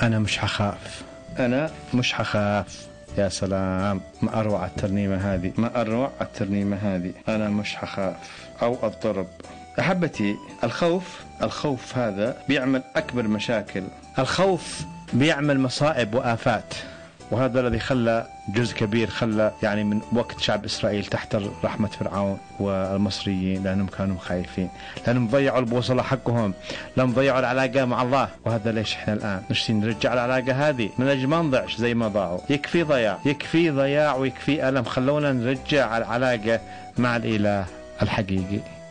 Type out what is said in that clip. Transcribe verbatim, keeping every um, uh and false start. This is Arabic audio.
أنا مش حخاف، أنا مش حخاف. يا سلام، ما أروع الترنيمة هذه، ما أروع الترنيمة هذه. أنا مش حخاف أو الضرب. أحبتي، الخوف الخوف هذا بيعمل أكبر مشاكل. الخوف بيعمل مصائب وآفات، وهذا الذي خلى جزء كبير خلى يعني من وقت شعب إسرائيل تحت رحمة فرعون والمصريين، لأنهم كانوا خايفين، لأنهم ضيعوا البوصلة حقهم، لأنهم ضيعوا العلاقة مع الله. وهذا ليش إحنا الآن نشتي نرجع العلاقة هذه من أجل ما نضيعش زي ما ضاعوا. يكفي ضياع، يكفي ضياع ويكفي ألم. خلونا نرجع العلاقة مع الإله الحقيقي.